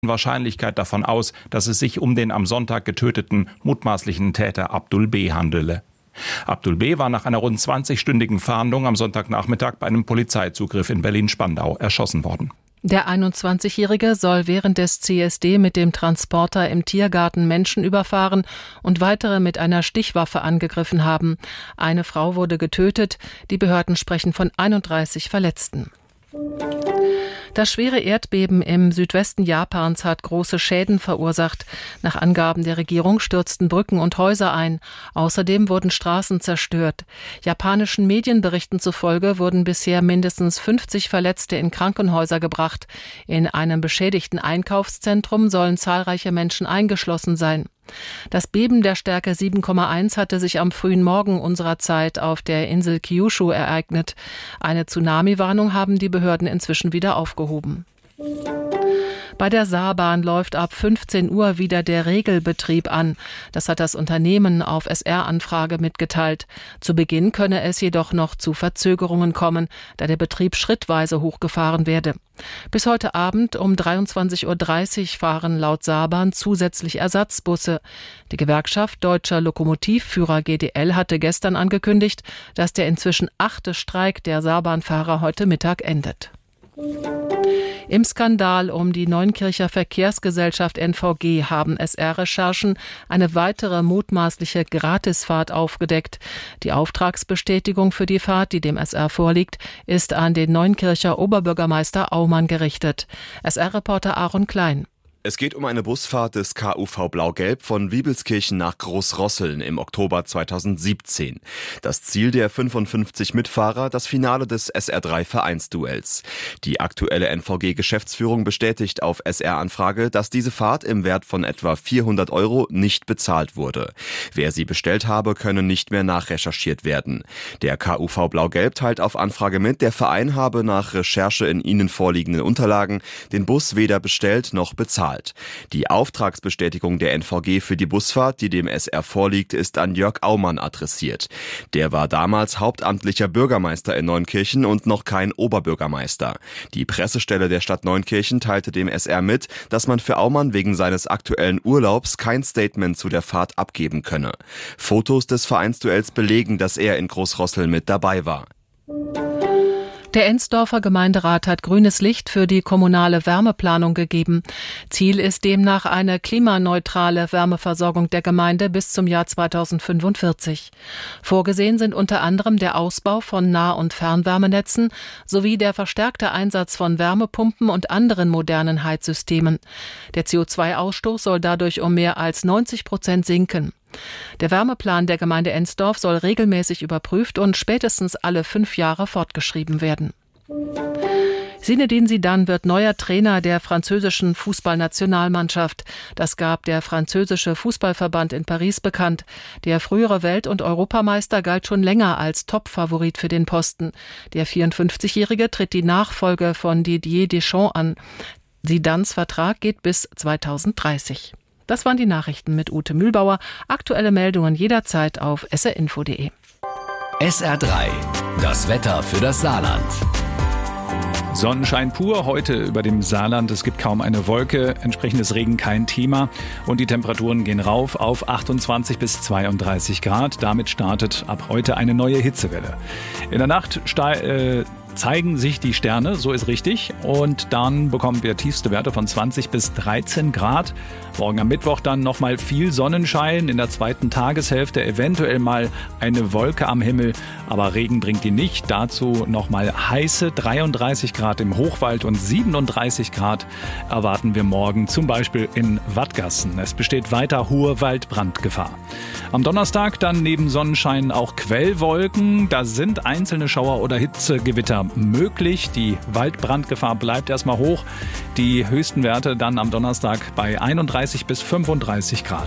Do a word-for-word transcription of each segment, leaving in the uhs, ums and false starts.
Wahrscheinlichkeit davon aus, dass es sich um den am Sonntag getöteten mutmaßlichen Täter Abdul B. handele. Abdul B. war nach einer rund zwanzigstündigen Fahndung am Sonntagnachmittag bei einem Polizeizugriff in Berlin-Spandau erschossen worden. Der einundzwanzigjährige soll während des C S D mit dem Transporter im Tiergarten Menschen überfahren und weitere mit einer Stichwaffe angegriffen haben. Eine Frau wurde getötet, die Behörden sprechen von einunddreißig Verletzten. Das schwere Erdbeben im Südwesten Japans hat große Schäden verursacht. Nach Angaben der Regierung stürzten Brücken und Häuser ein. Außerdem wurden Straßen zerstört. Japanischen Medienberichten zufolge wurden bisher mindestens fünfzig Verletzte in Krankenhäuser gebracht. In einem beschädigten Einkaufszentrum sollen zahlreiche Menschen eingeschlossen sein. Das Beben der Stärke sieben Komma eins hatte sich am frühen Morgen unserer Zeit auf der Insel Kyushu ereignet. Eine Tsunami-Warnung haben die Behörden inzwischen wieder aufgehoben. Bei der Saarbahn läuft ab fünfzehn Uhr wieder der Regelbetrieb an. Das hat das Unternehmen auf S R-Anfrage mitgeteilt. Zu Beginn könne es jedoch noch zu Verzögerungen kommen, da der Betrieb schrittweise hochgefahren werde. Bis heute Abend um dreiundzwanzig Uhr dreißig fahren laut Saarbahn zusätzlich Ersatzbusse. Die Gewerkschaft Deutscher Lokomotivführer G D L hatte gestern angekündigt, dass der inzwischen achte Streik der Saarbahnfahrer heute Mittag endet. Im Skandal um die Neunkircher Verkehrsgesellschaft N V G haben S R-Recherchen eine weitere mutmaßliche Gratisfahrt aufgedeckt. Die Auftragsbestätigung für die Fahrt, die dem S R vorliegt, ist an den Neunkircher Oberbürgermeister Aumann gerichtet. S R-Reporter Aaron Klein. Es geht um eine Busfahrt des K U V Blau-Gelb von Wiebelskirchen nach Großrosseln im Oktober zweitausendsiebzehn. Das Ziel der fünfundfünfzig Mitfahrer, das Finale des S R drei Vereinsduells. Die aktuelle N V G-Geschäftsführung bestätigt auf S R-Anfrage, dass diese Fahrt im Wert von etwa vierhundert Euro nicht bezahlt wurde. Wer sie bestellt habe, könne nicht mehr nachrecherchiert werden. Der K U V Blau-Gelb teilt auf Anfrage mit, der Verein habe nach Recherche in ihnen vorliegenden Unterlagen den Bus weder bestellt noch bezahlt. Die Auftragsbestätigung der N V G für die Busfahrt, die dem S R vorliegt, ist an Jörg Aumann adressiert. Der war damals hauptamtlicher Bürgermeister in Neunkirchen und noch kein Oberbürgermeister. Die Pressestelle der Stadt Neunkirchen teilte dem S R mit, dass man für Aumann wegen seines aktuellen Urlaubs kein Statement zu der Fahrt abgeben könne. Fotos des Vereinsduells belegen, dass er in Großrosseln mit dabei war. Der Ensdorfer Gemeinderat hat grünes Licht für die kommunale Wärmeplanung gegeben. Ziel ist demnach eine klimaneutrale Wärmeversorgung der Gemeinde bis zum Jahr zweitausendfünfundvierzig. Vorgesehen sind unter anderem der Ausbau von Nah- und Fernwärmenetzen sowie der verstärkte Einsatz von Wärmepumpen und anderen modernen Heizsystemen. Der C O zwei Ausstoß soll dadurch um mehr als neunzig Prozent sinken. Der Wärmeplan der Gemeinde Ensdorf soll regelmäßig überprüft und spätestens alle fünf Jahre fortgeschrieben werden. Zinedine Zidane wird neuer Trainer der französischen Fußballnationalmannschaft. Das gab der französische Fußballverband in Paris bekannt. Der frühere Welt- und Europameister galt schon länger als Topfavorit für den Posten. Der vierundfünfzigjährige tritt die Nachfolge von Didier Deschamps an. Zidanes Vertrag geht bis zweitausenddreißig. Das waren die Nachrichten mit Ute Mühlbauer. Aktuelle Meldungen jederzeit auf s r info punkt d e. S R drei, das Wetter für das Saarland. Sonnenschein pur heute über dem Saarland. Es gibt kaum eine Wolke, entsprechendes Regen kein Thema. Und die Temperaturen gehen rauf auf achtundzwanzig bis zweiunddreißig Grad. Damit startet ab heute eine neue Hitzewelle. In der Nacht sta- äh, zeigen sich die Sterne, so ist richtig. Und dann bekommen wir tiefste Werte von zwanzig bis dreizehn Grad. Morgen am Mittwoch dann nochmal viel Sonnenschein. In der zweiten Tageshälfte eventuell mal eine Wolke am Himmel. Aber Regen bringt die nicht. Dazu nochmal heiße dreiunddreißig Grad im Hochwald und siebenunddreißig Grad erwarten wir morgen zum Beispiel in Wattgassen. Es besteht weiter hohe Waldbrandgefahr. Am Donnerstag dann neben Sonnenschein auch Quellwolken. Da sind einzelne Schauer oder Hitzegewitter möglich. Die Waldbrandgefahr bleibt erstmal hoch. Die höchsten Werte dann am Donnerstag bei einunddreißig bis fünfunddreißig Grad.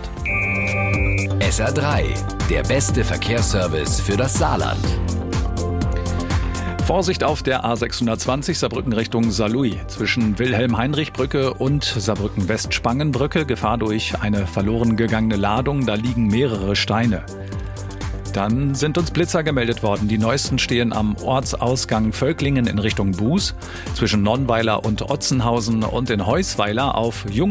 S R drei, der beste Verkehrsservice für das Saarland. Vorsicht auf der A sechshundertzwanzig Saarbrücken Richtung Saarlouis. Zwischen Wilhelm-Heinrich-Brücke und Saarbrücken-West-Spangenbrücke. Gefahr durch eine verloren gegangene Ladung. Da liegen mehrere Steine. Dann sind uns Blitzer gemeldet worden. Die neuesten stehen am Ortsausgang Völklingen in Richtung Buß, zwischen Nonnweiler und Otzenhausen und in Heusweiler auf Jung